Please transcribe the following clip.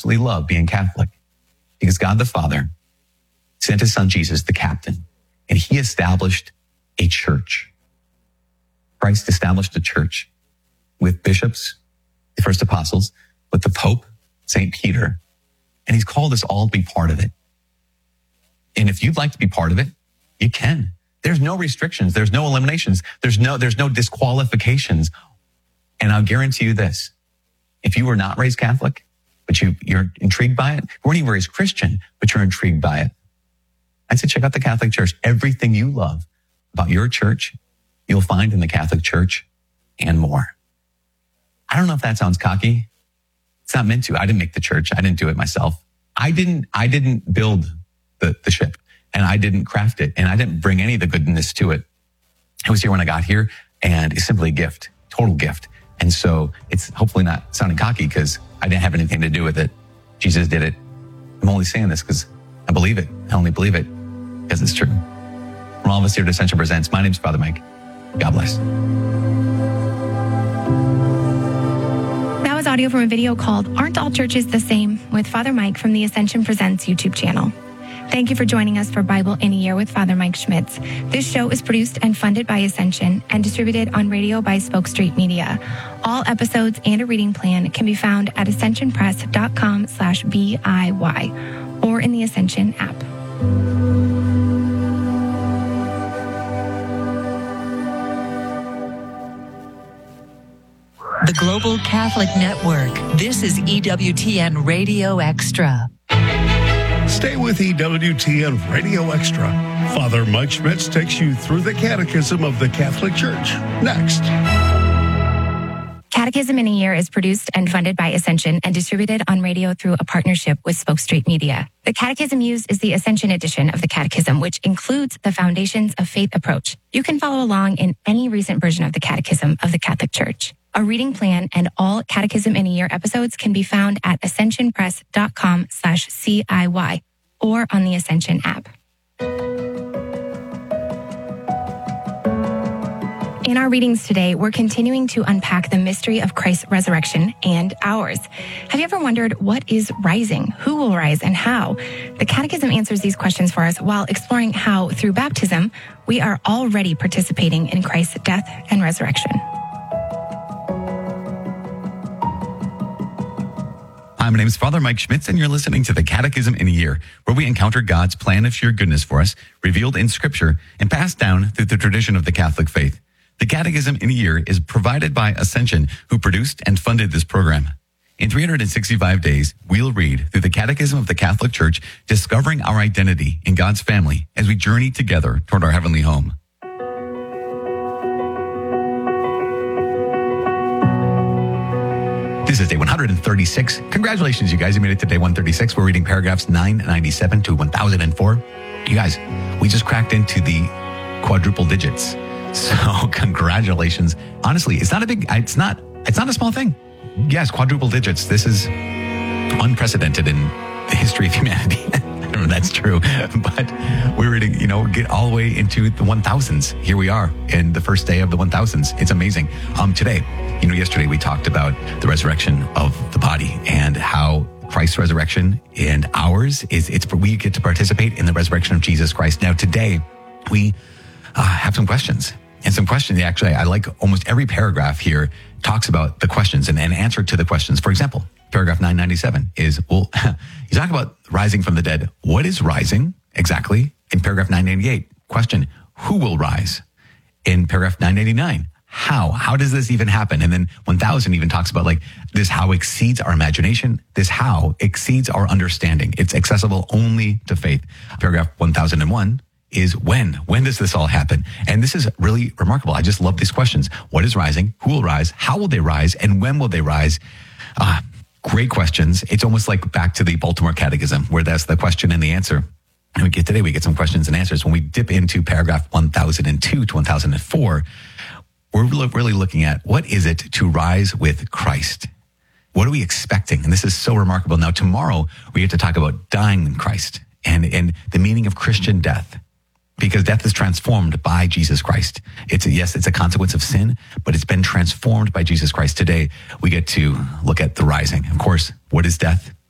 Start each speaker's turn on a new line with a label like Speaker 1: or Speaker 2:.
Speaker 1: absolutely love being Catholic because God the Father sent his son Jesus, the captain, and he established a church. Christ established a church with bishops, the first apostles, with the Pope, St. Peter, and he's called us all to be part of it. And if you'd like to be part of it, you can. There's no restrictions. There's no eliminations. There's no disqualifications. And I'll guarantee you this. If you were not raised Catholic, but you're intrigued by it, you weren't even raised Christian, but you're intrigued by it, I'd say check out the Catholic Church. Everything you love about your church, you'll find in the Catholic Church and more. I don't know if that sounds cocky. It's not meant to. I didn't make the church. I didn't do it myself. I didn't build the ship, and I didn't craft it, and I didn't bring any of the goodness to it. I was here when I got here, and it's simply a gift, total gift. And so it's hopefully not sounding cocky because I didn't have anything to do with it. Jesus did it. I'm only saying this because I believe it. I only believe it because it's true. From all of us here at Ascension Presents, my name's Father Mike. God bless.
Speaker 2: That was audio from a video called Aren't All Churches the Same? With Father Mike from the Ascension Presents YouTube channel. Thank you for joining us for Bible in a Year with Father Mike Schmitz. This show is produced and funded by Ascension and distributed on radio by Spoke Street Media. All episodes and a reading plan can be found at ascensionpress.com/BIY or in the Ascension app.
Speaker 3: The Global Catholic Network. This is EWTN Radio Extra.
Speaker 4: Stay with EWTN Radio Extra. Father Mike Schmitz takes you through the Catechism of the Catholic Church. Next.
Speaker 2: Catechism in a Year is produced and funded by Ascension and distributed on radio through a partnership with Spoke Street Media. The catechism used is the Ascension edition of the Catechism, which includes the Foundations of Faith approach. You can follow along in any recent version of the Catechism of the Catholic Church. A reading plan and all Catechism in a Year episodes can be found at ascensionpress.com/CIY or on the Ascension app. In our readings today, we're continuing to unpack the mystery of Christ's resurrection and ours. Have you ever wondered what is rising, who will rise, and how? The Catechism answers these questions for us while exploring how, through baptism, we are already participating in Christ's death and resurrection.
Speaker 1: Hi, my name is Father Mike Schmitz, and you're listening to the Catechism in a Year, where we encounter God's plan of sheer goodness for us, revealed in Scripture and passed down through the tradition of the Catholic faith. The Catechism in a Year is provided by Ascension, who produced and funded this program. In 365 days, we'll read through the Catechism of the Catholic Church, discovering our identity in God's family as we journey together toward our heavenly home. This is day 136. Congratulations, you guys. You made it to day 136. We're reading paragraphs 997 to 1004. You guys, we just cracked into the quadruple digits. So congratulations. Honestly, it's not a small thing. Yes, quadruple digits. This is unprecedented in the history of humanity. I don't know if that's true, but we're reading, get all the way into the 1000s. Here we are in the first day of the 1000s. It's amazing. Today, yesterday we talked about the resurrection of the body and how Christ's resurrection and ours we get to participate in the resurrection of Jesus Christ. Now today we have some questions. And some questions, actually, I like almost every paragraph here talks about the questions and an answer to the questions. For example, paragraph 997 is, you talk about rising from the dead. What is rising exactly? In paragraph 998, question, who will rise? In paragraph 989, how? How does this even happen? And then 1000 even talks about this how exceeds our imagination. This how exceeds our understanding. It's accessible only to faith. Paragraph 1001 is when? When does this all happen? And this is really remarkable. I just love these questions. What is rising? Who will rise? How will they rise? And when will they rise? Great questions. It's almost like back to the Baltimore Catechism, where that's the question and the answer. And we get some questions and answers. When we dip into paragraph 1002 to 1004, we're really looking at what is it to rise with Christ? What are we expecting? And this is so remarkable. Now, tomorrow, we get to talk about dying in Christ and the meaning of Christian death. Because death is transformed by Jesus Christ. It's a consequence of sin, but it's been transformed by Jesus Christ. Today, we get to look at the rising. Of course, what is death?